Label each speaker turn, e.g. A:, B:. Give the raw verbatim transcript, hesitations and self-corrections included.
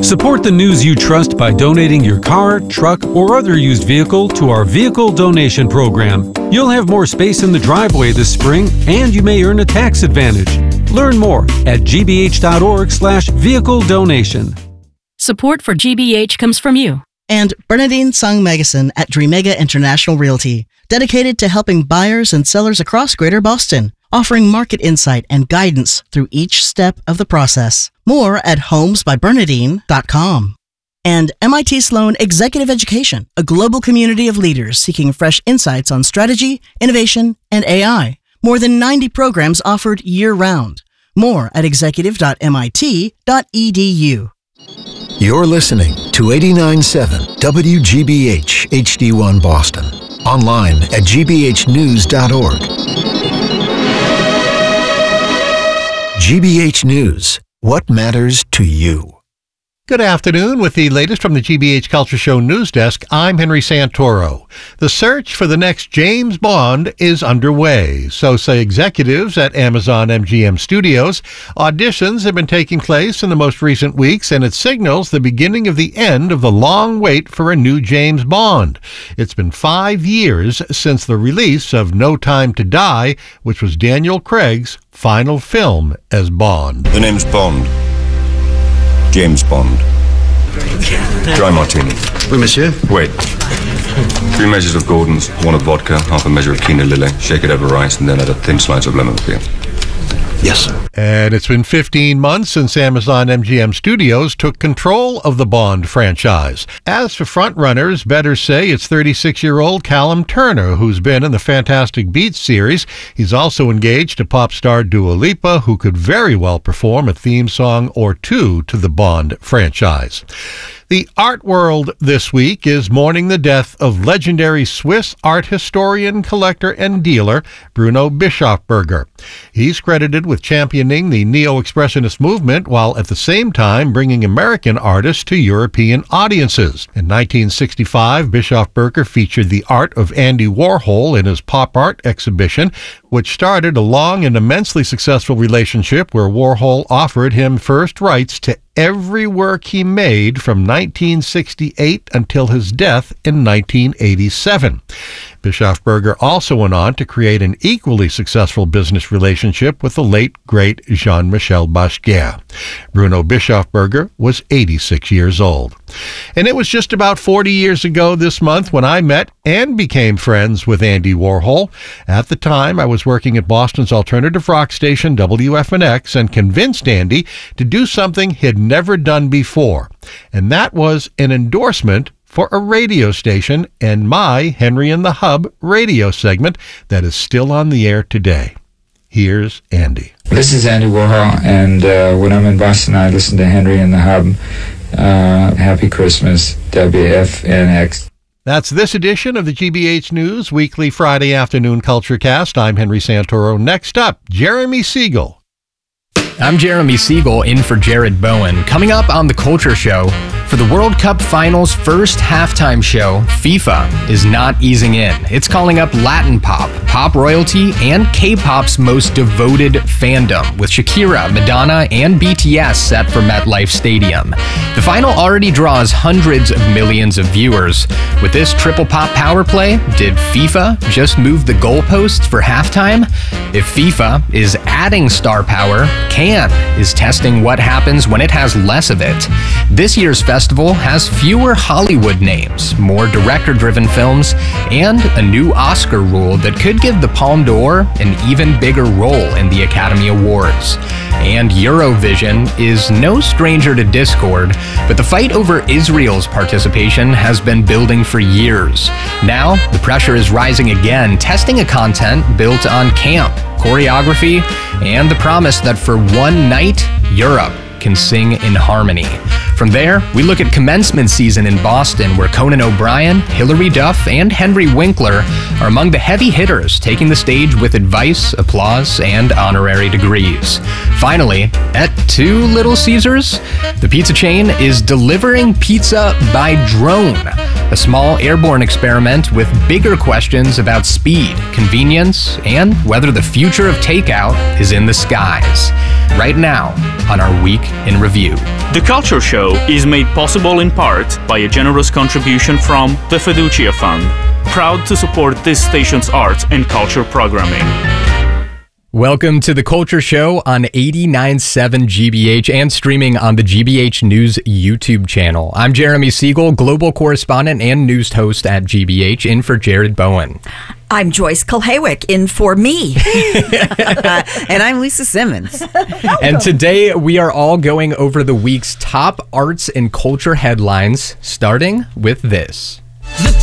A: Support the news you trust by donating your car, truck, or other used vehicle to our vehicle donation program. You'll have more space in the driveway this spring, and you may earn a tax advantage. Learn more at gbh.org slash vehicle donation.
B: Support for G B H comes from you.
C: And Bernadine Sung Megason at Dreamega International Realty, dedicated to helping buyers and sellers across Greater Boston, offering market insight and guidance through each step of the process. More at homes by bernadine dot com. And M I T Sloan Executive Education, a global community of leaders seeking fresh insights on strategy, innovation, and A I. More than ninety programs offered year-round. More at executive dot m i t dot e d u.
D: You're listening to eighty-nine point seven W G B H H D one Boston. Online at g b h news dot org. G B H News. What matters to you?
E: Good afternoon. With the latest from the G B H Culture Show News Desk, I'm Henry Santoro. The search for the next James Bond is underway, so say executives at Amazon M G M Studios. Auditions have been taking place in the most recent weeks, and it signals the beginning of the end of the long wait for a new James Bond. It's been five years since the release of No Time to Die, which was Daniel Craig's final film as Bond.
F: The name's Bond. James Bond. Dry martini.
G: Oui, monsieur.
F: Wait. Three measures of Gordon's, one of vodka, half a measure of Kina Lily. Shake it over ice, and then add a thin slice of lemon peel.
G: Yes, sir.
E: And it's been fifteen months since Amazon M G M Studios took control of the Bond franchise. As for frontrunners, better say it's thirty-six-year-old Callum Turner, who's been in the Fantastic Beasts series. He's also engaged to pop star Dua Lipa, who could very well perform a theme song or two to the Bond franchise. The art world this week is mourning the death of legendary Swiss art historian, collector, and dealer Bruno Bischofberger. He's credited with championing the neo-expressionist movement while at the same time bringing American artists to European audiences. In nineteen sixty-five, Bischofberger featured the art of Andy Warhol in his pop art exhibition, which started a long and immensely successful relationship where Warhol offered him first rights to every work he made from nineteen sixty-eight until his death in nineteen eighty-seven. Bischofberger also went on to create an equally successful business relationship with the late, great Jean-Michel Basquiat. Bruno Bischofberger was eighty-six years old. And it was just about forty years ago this month when I met and became friends with Andy Warhol. At the time, I was working at Boston's alternative rock station W F N X and convinced Andy to do something he'd never done before, and that was an endorsement for a radio station and my Henry and the Hub radio segment that is still on the air today. Here's Andy.
H: This is Andy Warhol, and uh, when I'm in Boston, I listen to Henry and the Hub. Uh, happy Christmas, W F N X.
E: That's this edition of the G B H News Weekly Friday Afternoon Culture Cast. I'm Henry Santoro. Next up, Jeremy Siegel.
I: I'm Jeremy Siegel, in for Jared Bowen. Coming up on The Culture Show, for the World Cup Finals' first halftime show, FIFA is not easing in. It's calling up Latin pop, pop royalty, and K-pop's most devoted fandom, with Shakira, Madonna, and B T S set for MetLife Stadium. The final already draws hundreds of millions of viewers. With this triple pop power play, did FIFA just move the goalposts for halftime? If FIFA is adding star power, Cannes is testing what happens when it has less of it. This year's festival has fewer Hollywood names, more director-driven films, and a new Oscar rule that could give the Palme d'Or an even bigger role in the Academy Awards. And Eurovision is no stranger to discord, but the fight over Israel's participation has been building for years. Now, the pressure is rising again, testing a content built on camp, choreography, and the promise that for one night, Europe can sing in harmony. From there, we look at commencement season in Boston, where Conan O'Brien, Hilary Duff, and Henry Winkler are among the heavy hitters taking the stage with advice, applause, and honorary degrees. Finally, at Two Little Caesars, the pizza chain is delivering pizza by drone, a small airborne experiment with bigger questions about speed, convenience, and whether the future of takeout is in the skies. Right now, on our Week in Review.
J: The Culture Show show is made possible in part by a generous contribution from the Fiducia Fund, proud to support this station's arts and culture programming.
I: Welcome to The Culture Show on eighty-nine point seven G B H and streaming on the G B H News YouTube channel. I'm Jeremy Siegel, global correspondent and news host at G B H, in for Jared Bowen.
K: I'm Joyce Kulhawick, in for me.
L: And I'm Lisa Simmons.
I: And today we are all going over the week's top arts and culture headlines, starting with this.